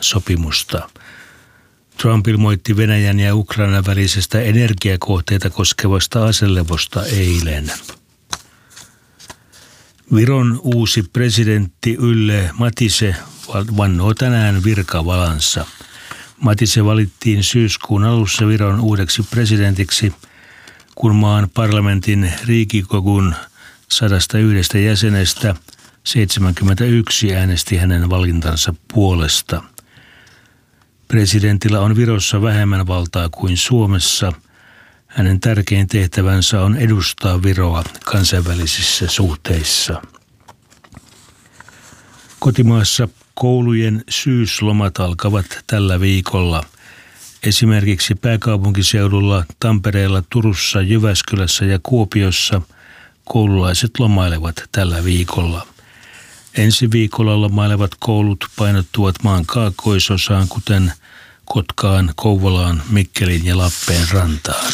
sopimusta. Trump ilmoitti Venäjän ja Ukrainan välisestä energiakohteita koskevasta aselevosta eilen. Viron uusi presidentti Ylle Matise vannoo tänään virkavalansa. Matise valittiin syyskuun alussa Viron uudeksi presidentiksi, kun maan parlamentin Riigikogun 101 jäsenestä 71 äänesti hänen valintansa puolesta. Presidentillä on Virossa vähemmän valtaa kuin Suomessa. Hänen tärkein tehtävänsä on edustaa Viroa kansainvälisissä suhteissa. Kotimaassa koulujen syyslomat alkavat tällä viikolla. Esimerkiksi pääkaupunkiseudulla, Tampereella, Turussa, Jyväskylässä ja Kuopiossa koululaiset lomailevat tällä viikolla. Ensi viikolla lomailevat koulut painottuvat maan kaakkoisosaan, kuten Kotkaan, Kouvolaan, Mikkeliin ja Lappeenrantaan.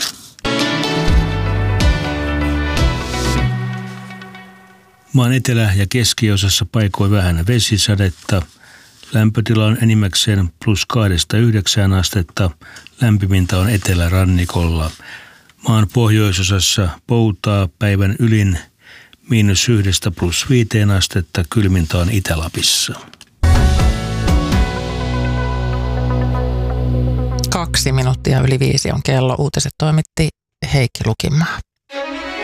Maan etelä- ja keskiosassa paikoin vähän vesisadetta. Lämpötila on enimmäkseen +2–9 astetta. Lämpimintä on etelärannikolla. Maan pohjoisosassa poutaa, päivän ylin -1 +5 astetta. Kylmintä on Itä-Lapissa. 2 minuuttia yli 5 on kello. Uutiset toimitti Heikki Lukimaa.